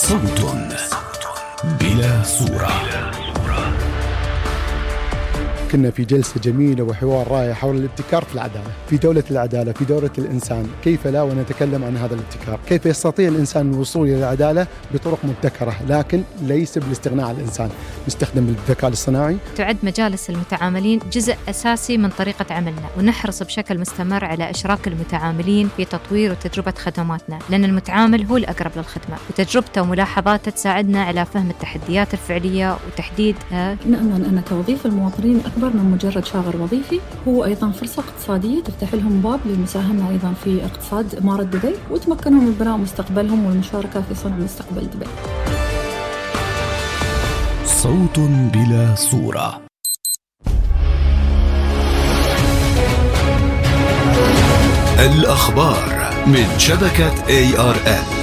صوت بلا صورة. كنا في جلسة جميلة وحوار رائع حول الابتكار في العدالة، في دولة العدالة، في دولة الإنسان. كيف لا ونتكلم عن هذا الابتكار؟ كيف يستطيع الإنسان الوصول إلى العدالة بطرق مبتكرة، لكن ليس بالاستغناء عن الإنسان. نستخدم الذكاء الاصطناعي. تعد مجالس المتعاملين جزء أساسي من طريقة عملنا، ونحرص بشكل مستمر على إشراك المتعاملين في تطوير وتجربة خدماتنا، لأن المتعامل هو الأقرب للخدمة، وتجربته وملاحظاته تساعدنا على فهم التحديات الفعلية وتحديد. نؤمن أن توظيف المواطنين أكبر من مجرد شاغر وظيفي، هو أيضا فرصة اقتصادية تفتح لهم باب للمساهمة أيضا في اقتصاد إمارة دبي، وتمكنهم من بناء مستقبلهم والمشاركة في صنع مستقبل دبي. صوت بلا صورة. الأخبار من شبكة ARN.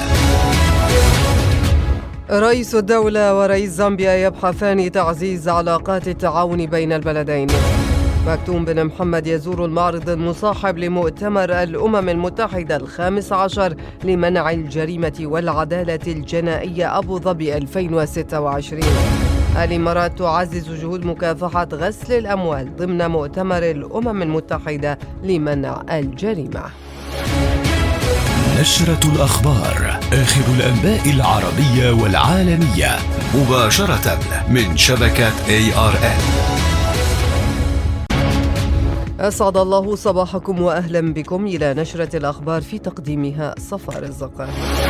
رئيس الدولة ورئيس زامبيا يبحثان تعزيز علاقات التعاون بين البلدين. مكتوم بن محمد يزور المعرض المصاحب لمؤتمر الأمم المتحدة 15 لمنع الجريمة والعدالة الجنائية أبو ظبي 2026. الإمارات تعزز جهود مكافحة غسل الأموال ضمن مؤتمر الأمم المتحدة لمنع الجريمة. نشرة الأخبار، آخر الأنباء العربية والعالمية، مباشرة من شبكة ARN. أسعد الله صباحكم وأهلا بكم إلى نشرة الأخبار، في تقديمها صفاء رزق.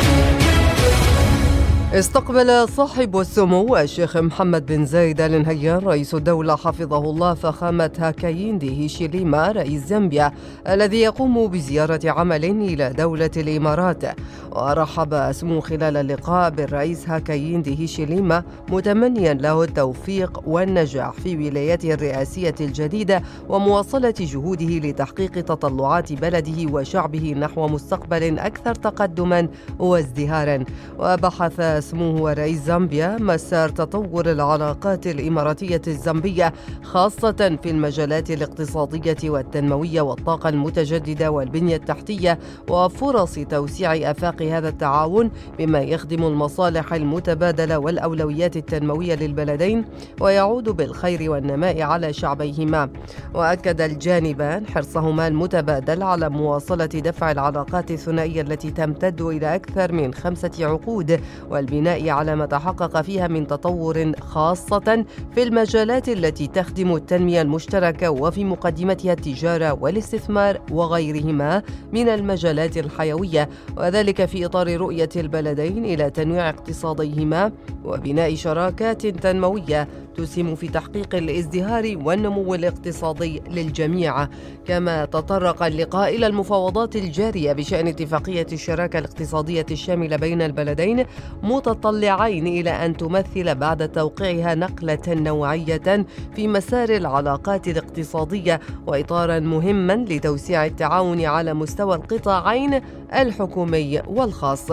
استقبل صاحب السمو الشيخ محمد بن زايد آل نهيان رئيس الدولة حفظه الله فخامة هاكايندي هيشيليما رئيس زامبيا الذي يقوم بزيارة عمل إلى دولة الإمارات. ورحب سمو خلال اللقاء بالرئيس هاكايندي هيشيليما متمنيا له التوفيق والنجاح في ولايته الرئاسية الجديدة ومواصلة جهوده لتحقيق تطلعات بلده وشعبه نحو مستقبل أكثر تقدما وازدهارا. وبحث سموه رئيس زامبيا مسار تطور العلاقات الإماراتية الزامبية خاصة في المجالات الاقتصادية والتنموية والطاقة المتجددة والبنية التحتية وفرص توسيع آفاق هذا التعاون بما يخدم المصالح المتبادلة والأولويات التنموية للبلدين ويعود بالخير والنماء على شعبيهما. وأكد الجانبان حرصهما المتبادل على مواصلة دفع العلاقات الثنائية التي تمتد إلى أكثر من 5 عقود والبناء على ما تحقق فيها من تطور خاصة في المجالات التي تخدم التنمية المشتركة وفي مقدمتها التجارة والاستثمار وغيرهما من المجالات الحيوية، وذلك في إطار رؤية البلدين إلى تنويع اقتصاديهما وبناء شراكات تنموية تسهم في تحقيق الازدهار والنمو الاقتصادي للجميع. كما تطرق اللقاء إلى المفاوضات الجارية بشأن اتفاقية الشراكة الاقتصادية الشاملة بين البلدين، متطلعين إلى أن تمثل بعد توقيعها نقلة نوعية في مسار العلاقات الاقتصادية وإطارا مهما لتوسيع التعاون على مستوى القطاعين الحكومي والخاص.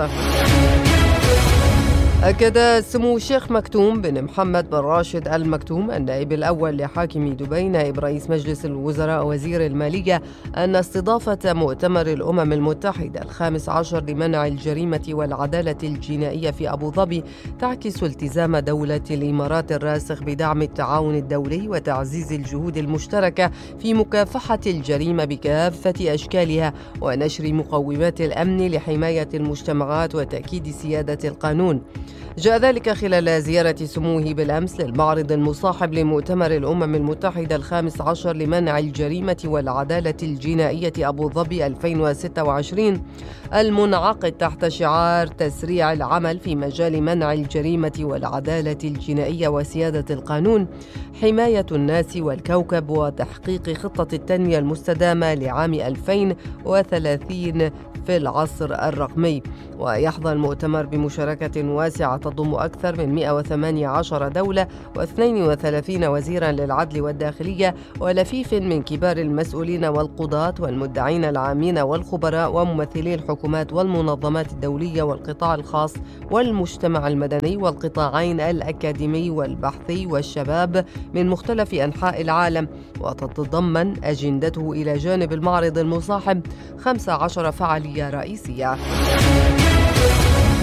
أكد سمو الشيخ مكتوم بن محمد بن راشد آل مكتوم النائب الأول لحاكم دبي نائب رئيس مجلس الوزراء وزير المالية أن استضافة مؤتمر الأمم المتحدة 15 لمنع الجريمة والعدالة الجنائية في أبو ظبي تعكس التزام دولة الإمارات الراسخ بدعم التعاون الدولي وتعزيز الجهود المشتركة في مكافحة الجريمة بكافة أشكالها ونشر مقومات الأمن لحماية المجتمعات وتأكيد سيادة القانون. جاء ذلك خلال زيارة سموه بالأمس للمعرض المصاحب لمؤتمر الأمم المتحدة 15 لمنع الجريمة والعدالة الجنائية أبو ظبي 2026 المنعقد تحت شعار تسريع العمل في مجال منع الجريمة والعدالة الجنائية وسيادة القانون، حماية الناس والكوكب وتحقيق خطة التنمية المستدامة لعام 2030 في العصر الرقمي. ويحظى المؤتمر بمشاركة واسعة تضم أكثر من 118 دولة و32 وزيرا للعدل والداخلية ولفيف من كبار المسؤولين والقضاة والمدعين العامين والخبراء وممثلي الحكومات والمنظمات الدولية والقطاع الخاص والمجتمع المدني والقطاعين الأكاديمي والبحثي والشباب من مختلف أنحاء العالم. وتتضمن أجندته إلى جانب المعرض المصاحب 15 فعالية رئيسية.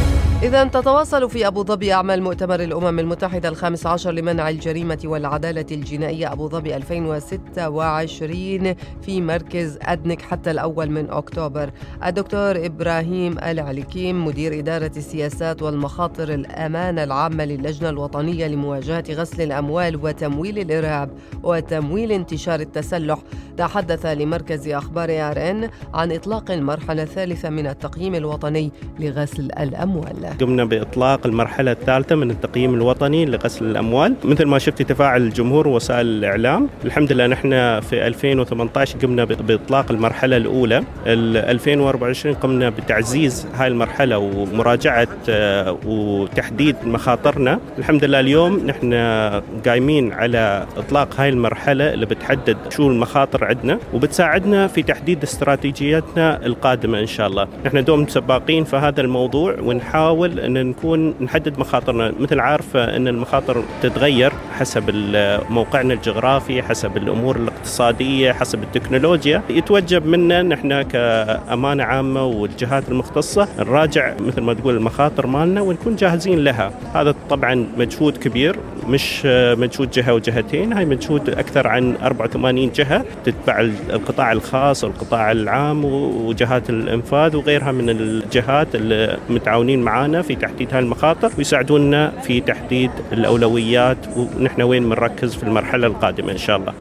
إذا تتواصل في أبو ظبي أعمال مؤتمر الأمم المتحدة 15 لمنع الجريمة والعدالة الجنائية أبو ظبي 2026 في مركز أدنك حتى الأول من أكتوبر. الدكتور إبراهيم العليكيم مدير إدارة السياسات والمخاطر الأمانة العامة للجنة الوطنية لمواجهة غسل الأموال وتمويل الإرهاب وتمويل انتشار التسلح تحدث لمركز أخبار ARN عن إطلاق المرحلة الثالثة من التقييم الوطني لغسل الأموال. قمنا بإطلاق المرحلة الثالثة من التقييم الوطني لغسل الأموال. مثل ما شفت تفاعل الجمهور ووسائل الإعلام، الحمد لله نحن في 2018 قمنا بإطلاق المرحلة الأولى. 2024 قمنا بتعزيز هاي المرحلة ومراجعة وتحديد مخاطرنا. الحمد لله اليوم نحن قايمين على إطلاق هاي المرحلة اللي بتحدد شو المخاطر عندنا وبتساعدنا في تحديد استراتيجياتنا القادمة إن شاء الله. نحن دوم سباقين في هذا الموضوع ونحاول أن نحدد مخاطرنا. مثل عارفة أن المخاطر تتغير حسب موقعنا الجغرافي، حسب الأمور الاقتصادية، حسب التكنولوجيا. يتوجب منا نحن كأمانة عامة والجهات المختصة نراجع مثل ما تقول المخاطر مالنا ونكون جاهزين لها. هذا طبعا مجهود كبير، مش مجهود جهة وجهتين، هاي مجهود أكثر عن 84 جهة تتبع القطاع الخاص والقطاع العام وجهات الإنفاذ وغيرها من الجهات اللي متعاونين معنا في تحديد هاي المخاطر ويساعدونا في تحديد الأولويات ونحن وين بنركز في المرحلة القادمة إن شاء الله.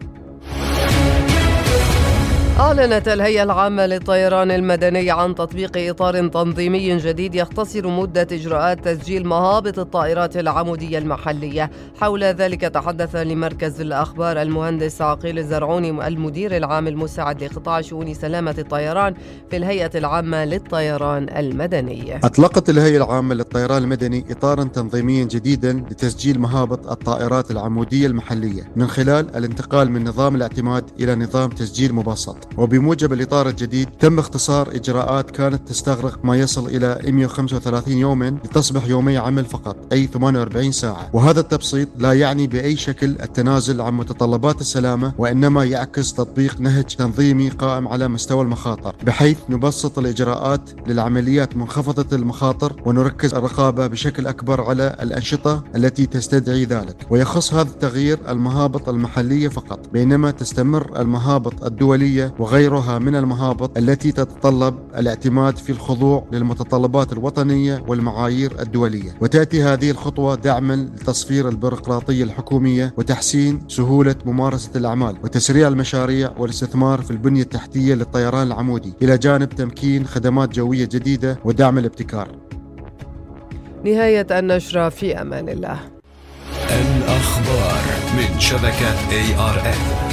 أعلنت الهيئة العامة للطيران المدني عن تطبيق إطار تنظيمي جديد يختصر مدة إجراءات تسجيل مهابط الطائرات العمودية المحلية. حول ذلك تحدث لمركز الأخبار المهندس عقيل الزرعوني المدير العام المساعد لقطاع شؤون سلامة الطيران في الهيئة العامة للطيران المدني. أطلقت الهيئة العامة للطيران المدني إطارا تنظيميا جديدا لتسجيل مهابط الطائرات العمودية المحلية من خلال الانتقال من نظام الاعتماد إلى نظام تسجيل مبسط. وبموجب الإطار الجديد تم اختصار إجراءات كانت تستغرق ما يصل إلى 135 يوما لتصبح يومي عمل فقط، أي 48 ساعة. وهذا التبسيط لا يعني بأي شكل التنازل عن متطلبات السلامة، وإنما يعكس تطبيق نهج تنظيمي قائم على مستوى المخاطر، بحيث نبسط الإجراءات للعمليات منخفضة المخاطر ونركز الرقابة بشكل أكبر على الأنشطة التي تستدعي ذلك. ويخص هذا التغيير المهابط المحلية فقط، بينما تستمر المهابط الدولية وغيرها من المهابط التي تتطلب الاعتماد في الخضوع للمتطلبات الوطنية والمعايير الدولية. وتأتي هذه الخطوة دعما لتصفير البيروقراطية الحكومية وتحسين سهولة ممارسة الأعمال وتسريع المشاريع والاستثمار في البنية التحتية للطيران العمودي، إلى جانب تمكين خدمات جوية جديدة ودعم الابتكار. نهاية النشرة، في أمان الله. الأخبار من شبكة ARN.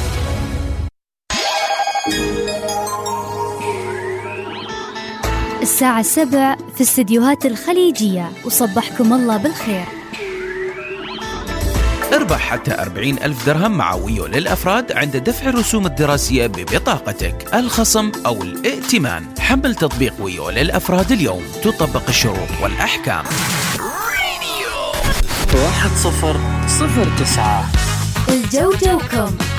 الساعة 7 في استديوهات الخليجية، وصبحكم الله بالخير. اربح حتى 40,000 درهم مع ويو للأفراد عند دفع الرسوم الدراسية ببطاقتك، الخصم أو الائتمان. حمل تطبيق ويو للأفراد اليوم، تطبق الشروط والأحكام. 1009 الجو جوكم.